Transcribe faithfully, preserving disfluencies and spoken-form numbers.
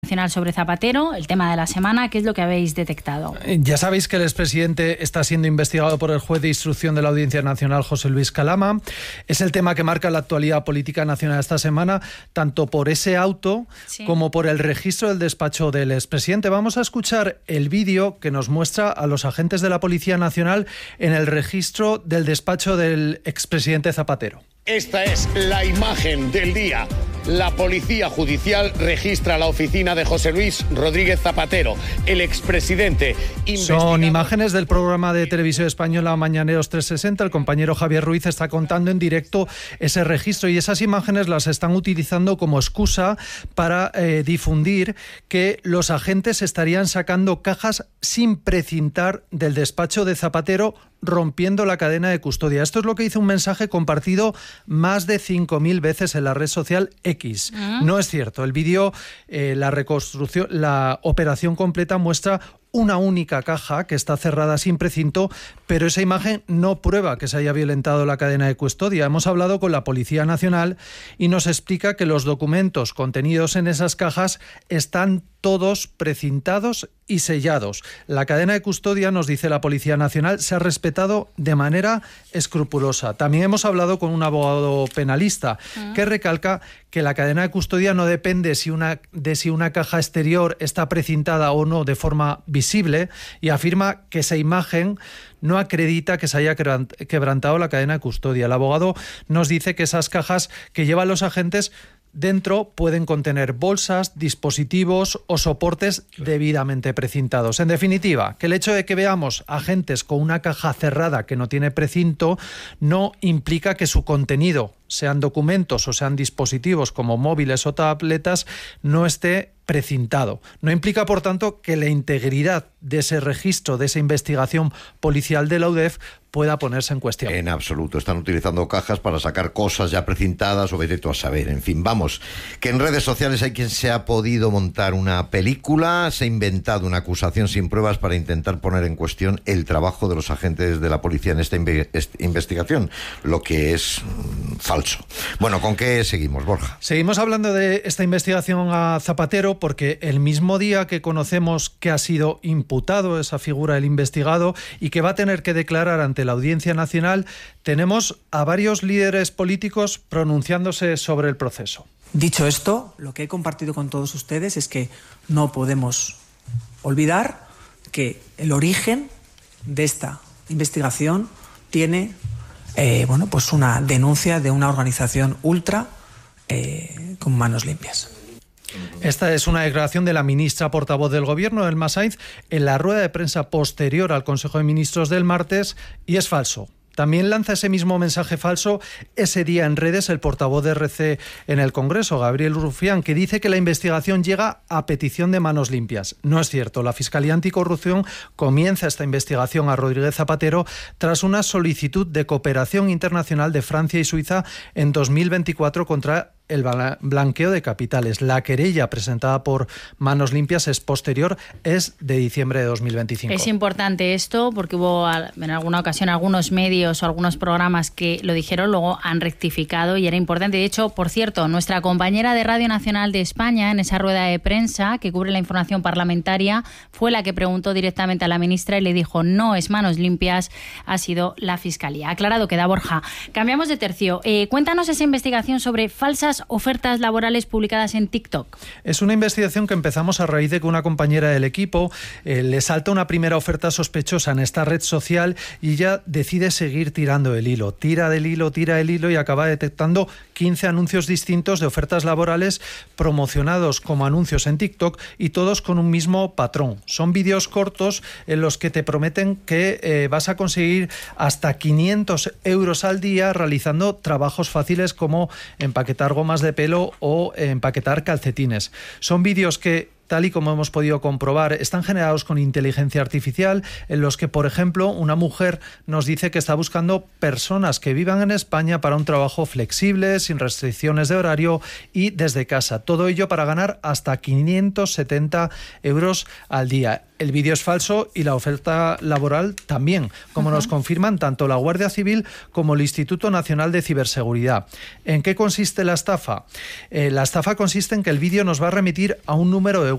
Nacional sobre Zapatero, el tema de la semana. ¿Qué es lo que habéis detectado? Ya sabéis que el expresidente está siendo investigado por el juez de instrucción de la Audiencia Nacional, José Luis Calama. Es el tema que marca la actualidad política nacional esta semana, tanto por ese auto sí. como por el registro del despacho del expresidente. Vamos a escuchar el vídeo que nos muestra a los agentes de la Policía Nacional en el registro del despacho del expresidente Zapatero. Esta es la imagen del día. La Policía Judicial registra la oficina de José Luis Rodríguez Zapatero, el expresidente. Son imágenes del programa de televisión española Mañaneros trescientos sesenta. El compañero Javier Ruiz está contando en directo ese registro y esas imágenes las están utilizando como excusa para eh, difundir que los agentes estarían sacando cajas sin precintar del despacho de Zapatero, rompiendo la cadena de custodia. Esto es lo que hizo un mensaje compartido más de cinco mil veces en la red social X. ¿Ah? No es cierto. El vídeo, eh, la reconstrucción, la operación completa muestra una única caja que está cerrada sin precinto, pero esa imagen no prueba que se haya violentado la cadena de custodia. Hemos hablado con la Policía Nacional y nos explica que los documentos contenidos en esas cajas están todos precintados y sellados. La cadena de custodia, nos dice la Policía Nacional, se ha respetado de manera escrupulosa. También hemos hablado con un abogado penalista uh-huh. que recalca que la cadena de custodia no depende si una, de si una caja exterior está precintada o no de forma visible, y afirma que esa imagen no acredita que se haya quebrantado la cadena de custodia. El abogado nos dice que esas cajas que llevan los agentes dentro pueden contener bolsas, dispositivos o soportes debidamente precintados. En definitiva, que el hecho de que veamos agentes con una caja cerrada que no tiene precinto no implica que su contenido, sean documentos o sean dispositivos como móviles o tabletas, no esté precintado. No implica, por tanto, que la integridad de ese registro, de esa investigación policial de la U D E F pueda ponerse en cuestión. En absoluto. Están utilizando cajas para sacar cosas ya precintadas o vete tú a saber. En fin, vamos, que en redes sociales hay quien se ha podido montar una película, se ha inventado una acusación sin pruebas para intentar poner en cuestión el trabajo de los agentes de la policía en esta inve- esta investigación, lo que es mmm, falso. Bueno, ¿con qué seguimos, Borja? Seguimos hablando de esta investigación a Zapatero porque el mismo día que conocemos que ha sido imputado esa figura del investigado y que va a tener que declarar ante la Audiencia Nacional, tenemos a varios líderes políticos pronunciándose sobre el proceso. Dicho esto, lo que he compartido con todos ustedes es que no podemos olvidar que el origen de esta investigación tiene eh, bueno, pues una denuncia de una organización ultra eh, con manos limpias. Esta es una declaración de la ministra portavoz del Gobierno, Elma Sainz, en la rueda de prensa posterior al Consejo de Ministros del martes, y es falso. También lanza ese mismo mensaje falso ese día en redes el portavoz de R C en el Congreso, Gabriel Rufián, que dice que la investigación llega a petición de manos limpias. No es cierto. La Fiscalía Anticorrupción comienza esta investigación a Rodríguez Zapatero tras una solicitud de cooperación internacional de Francia y Suiza en dos mil veinticuatro contra el blanqueo de capitales. La querella presentada por Manos Limpias es posterior, es de diciembre de dos mil veinticinco. Es importante esto porque hubo en alguna ocasión algunos medios o algunos programas que lo dijeron, luego han rectificado y era importante. De hecho, por cierto, nuestra compañera de Radio Nacional de España, en esa rueda de prensa que cubre la información parlamentaria, fue la que preguntó directamente a la ministra y le dijo, no es Manos Limpias, ha sido la Fiscalía. Aclarado queda, Borja. Cambiamos de tercio. Eh, cuéntanos esa investigación sobre falsas ofertas laborales publicadas en TikTok. Es una investigación que empezamos a raíz de que una compañera del equipo eh, le salta una primera oferta sospechosa en esta red social y ella decide seguir tirando el hilo. Tira del hilo, tira el hilo y acaba detectando quince anuncios distintos de ofertas laborales promocionados como anuncios en TikTok y todos con un mismo patrón. Son vídeos cortos en los que te prometen que eh, vas a conseguir hasta quinientos euros al día realizando trabajos fáciles como empaquetar gomas de pelo o empaquetar calcetines. Son vídeos que, tal y como hemos podido comprobar, están generados con inteligencia artificial, en los que, por ejemplo, una mujer nos dice que está buscando personas que vivan en España para un trabajo flexible, sin restricciones de horario y desde casa. Todo ello para ganar hasta quinientos setenta euros al día. El vídeo es falso y la oferta laboral también, como uh-huh. nos confirman tanto la Guardia Civil como el Instituto Nacional de Ciberseguridad. ¿En qué consiste la estafa? Eh, la estafa consiste en que el vídeo nos va a remitir a un número de